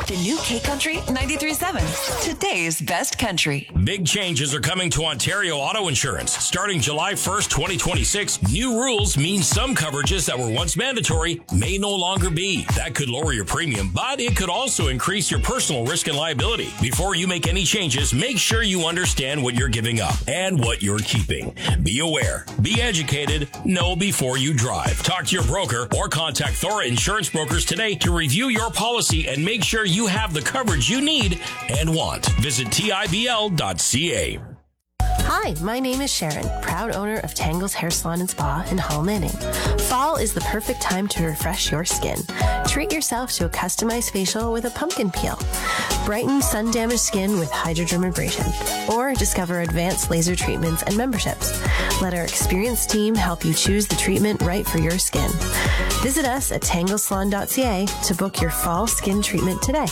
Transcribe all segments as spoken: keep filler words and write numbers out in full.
The new K-Country ninety-three point seven. Today's best country. Big changes are coming to Ontario Auto Insurance. Starting July first, twenty twenty-six, new rules mean some coverages that were once mandatory may no longer be. That could lower your premium, but it could also increase your personal risk and liability. Before you make any changes, make sure you understand what you're giving up and what you're keeping. Be aware. Be educated. Know before you drive. Talk to your broker or contact Thora Insurance Brokers today to review your policy and make sure you have the coverage you need and want. Visit T I B L dot C A. Hi, my name is Sharon, proud owner of Tangle's Hair Salon and Spa in Hull Manning. Fall is the perfect time to refresh your skin. Treat yourself to a customized facial with a pumpkin peel. Brighten sun-damaged skin with hydrodermabrasion. Or discover advanced laser treatments and memberships. Let our experienced team help you choose the treatment right for your skin. Visit us at tangle salon dot C A to book your fall skin treatment today.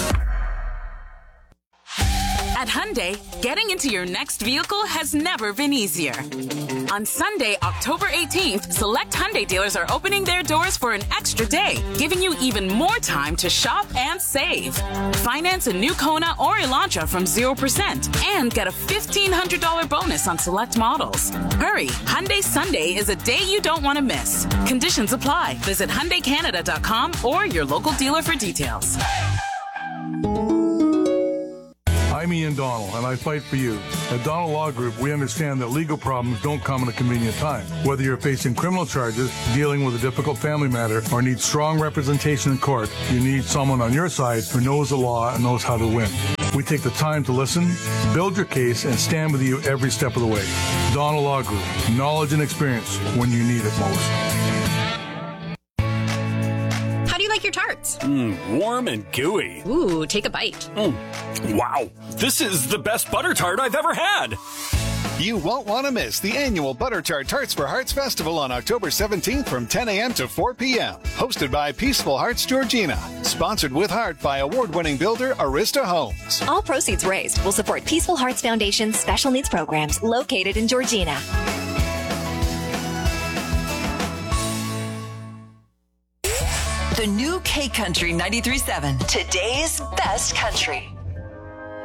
At Hyundai, getting into your next vehicle has never been easier. On Sunday, October eighteenth, select Hyundai dealers are opening their doors for an extra day, giving you even more time to shop and save. Finance a new Kona or Elantra from zero percent and get a fifteen hundred dollars bonus on select models. Hurry, Hyundai Sunday is a day you don't want to miss. Conditions apply. Visit Hyundai Canada dot com or your local dealer for details. I'm Ian Donald, and I fight for you. At Donald Law Group, we understand that legal problems don't come at a convenient time. Whether you're facing criminal charges, dealing with a difficult family matter, or need strong representation in court, you need someone on your side who knows the law and knows how to win. We take the time to listen, build your case, and stand with you every step of the way. Donald Law Group, knowledge and experience when you need it most. How do you like your tarts? Mmm, warm and gooey. Ooh, take a bite. Mm. Wow, this is the best butter tart I've ever had. You won't want to miss the annual Butter Tart Tarts for Hearts Festival on October seventeenth from ten a.m. to four p.m. Hosted by Peaceful Hearts Georgina. Sponsored with heart by award-winning builder Arista Homes. All proceeds raised will support Peaceful Hearts Foundation's special needs programs located in Georgina. The new K-Country ninety-three point seven. Today's best country.